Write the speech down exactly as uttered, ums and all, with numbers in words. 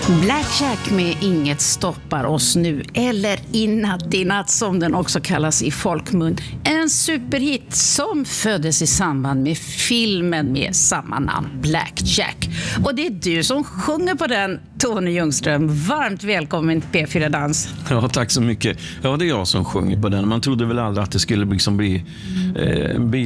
Blackjack med Inget stoppar oss nu, eller I natt i natt som den också kallas i folkmun. En superhit som föddes i samband med filmen med samma namn, Blackjack. Och det är du som sjunger på den, Tony Ljungström. Varmt välkommen till P fyra Dans. Ja, tack så mycket. Ja, det är jag som sjunger på den. Man trodde väl aldrig att det skulle liksom bli, eh, bli